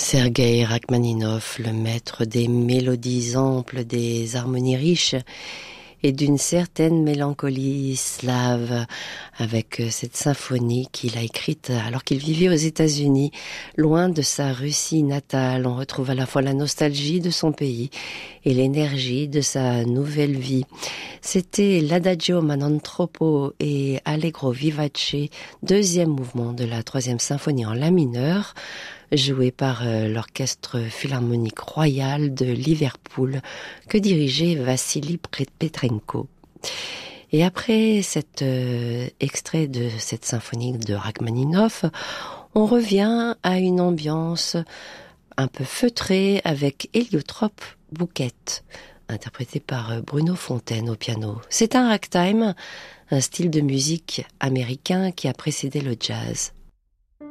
Sergueï Rachmaninov, le maître des mélodies amples, des harmonies riches et d'une certaine mélancolie slave, avec cette symphonie qu'il a écrite alors qu'il vivait aux États-Unis, loin de sa Russie natale. On retrouve à la fois la nostalgie de son pays et l'énergie de sa nouvelle vie. C'était l'Adagio Manantropo et Allegro Vivace, deuxième mouvement de la troisième symphonie en la mineur, joué par l'Orchestre Philharmonique Royal de Liverpool, que dirigeait Vassili Petrenko. Et après cet extrait de cette symphonie de Rachmaninov, on revient à une ambiance un peu feutrée avec Héliotrope Bouquet, interprété par Bruno Fontaine au piano. C'est un ragtime, un style de musique américain qui a précédé le jazz.